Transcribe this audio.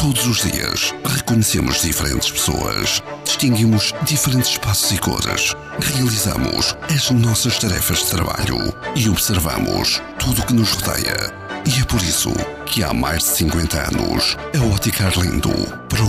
Todos os dias reconhecemos diferentes pessoas, distinguimos diferentes espaços e cores, realizamos as nossas tarefas de trabalho e observamos tudo o que nos rodeia. E é por isso que há mais de 50 anos a Ótica Arlindo